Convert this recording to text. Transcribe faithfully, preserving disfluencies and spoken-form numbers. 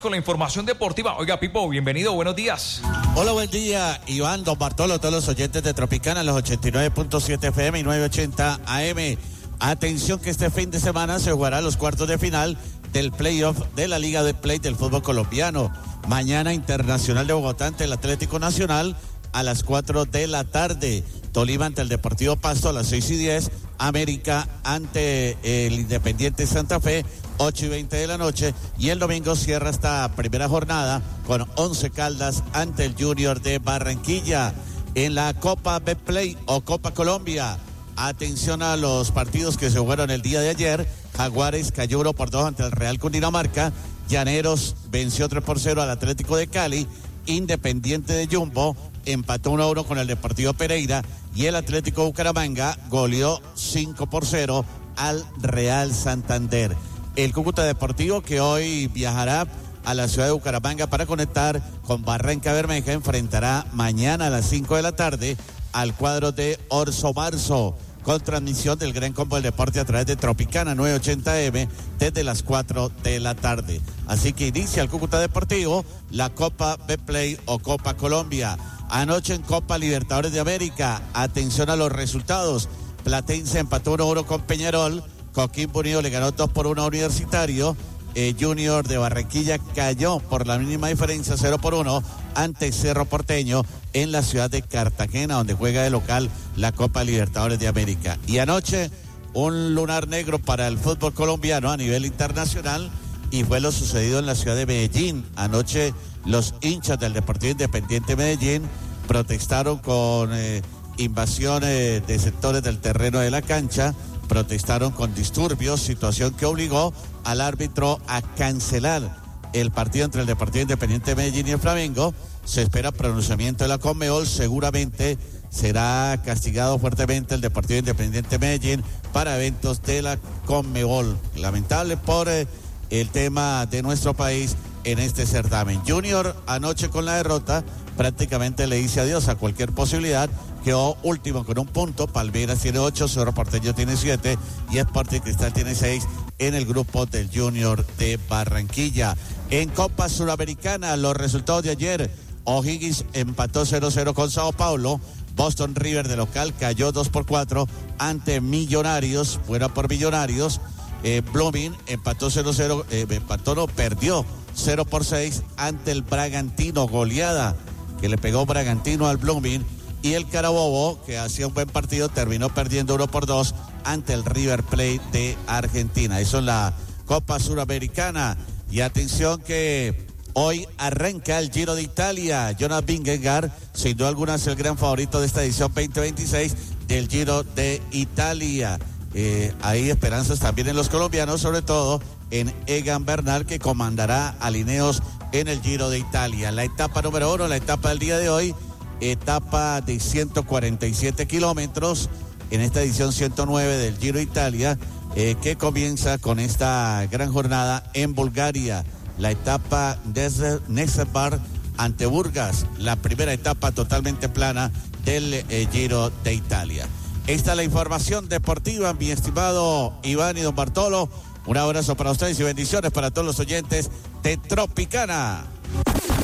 Con la información deportiva. Oiga, Pipo, bienvenido, buenos días. Hola, buen día, Iván, don Bartolo, todos los oyentes de Tropicana, los ochenta y nueve punto siete F M y novecientos ochenta A M. Atención que este fin de semana se jugará los cuartos de final del playoff de la Liga de Play del fútbol colombiano. Mañana Internacional de Bogotá ante el Atlético Nacional a las cuatro de la tarde. Tolima ante el Deportivo Pasto a las seis y diez. América ante el Independiente Santa Fe, ocho y veinte de la noche. Y el domingo cierra esta primera jornada con Once Caldas ante el Junior de Barranquilla. En la Copa Betplay o Copa Colombia, atención a los partidos que se jugaron el día de ayer. Jaguares cayó uno por dos ante el Real Cundinamarca. Llaneros venció tres por cero al Atlético de Cali. Independiente de Jumbo empató uno a uno con el Deportivo Pereira y el Atlético Bucaramanga goleó cinco por cero al Real Santander. El Cúcuta Deportivo, que hoy viajará a la ciudad de Bucaramanga para conectar con Barranca Bermeja, enfrentará mañana a las cinco de la tarde al cuadro de Orso Marzo, con transmisión del Gran Combo del Deporte a través de Tropicana novecientos ochenta A M desde las cuatro de la tarde. Así que inicia el Cúcuta Deportivo la Copa Betplay o Copa Colombia. Anoche en Copa Libertadores de América, atención a los resultados. Platense empató uno a uno con Peñarol. Coquimbo Unido le ganó dos por uno a Universitario. Eh, Junior de Barranquilla cayó por la mínima diferencia cero por uno ante Cerro Porteño en la ciudad de Cartagena, donde juega de local la Copa Libertadores de América. Y anoche un lunar negro para el fútbol colombiano a nivel internacional, y fue lo sucedido en la ciudad de Medellín. Anoche los hinchas del Deportivo Independiente Medellín protestaron con eh, invasiones de sectores del terreno de la cancha, protestaron con disturbios, situación que obligó al árbitro a cancelar el partido entre el Deportivo Independiente Medellín y el Flamengo. Se espera pronunciamiento de la Conmebol, seguramente será castigado fuertemente el Deportivo Independiente Medellín para eventos de la Conmebol. Lamentable por eh, el tema de nuestro país en este certamen. Junior anoche con la derrota prácticamente le dice adiós a cualquier posibilidad. Quedó último con un punto. Palmeiras tiene ocho, Cerro Porteño tiene siete y Sporting Cristal tiene seis en el grupo del Junior de Barranquilla. En Copa Suramericana, los resultados de ayer: O'Higgins empató cero cero con Sao Paulo. Boston River de local cayó dos por cuatro ante Millonarios, fuera por Millonarios. Eh, Blooming empató cero cero, eh, empató no, perdió cero por seis ante el Bragantino, goleada que le pegó Bragantino al Blooming. Y el Carabobo, que hacía un buen partido, terminó perdiendo uno por dos ante el River Plate de Argentina. Eso en la Copa Suramericana. Y atención que hoy arranca el Giro de Italia. Jonas Vingegaard, sin duda alguna, es el gran favorito de esta edición veinte veintiséis del Giro de Italia. Eh, hay esperanzas también en los colombianos, sobre todo en Egan Bernal, que comandará a Lineos en el Giro de Italia. La etapa número uno, la etapa del día de hoy, etapa de ciento cuarenta y siete kilómetros en esta edición ciento nueve del Giro de Italia, eh, que comienza con esta gran jornada en Bulgaria. La etapa desde Nesebar ante Burgas, la primera etapa totalmente plana del eh, Giro de Italia. Esta es la información deportiva, mi estimado Iván y don Bartolo. Un abrazo para ustedes y bendiciones para todos los oyentes de Tropicana.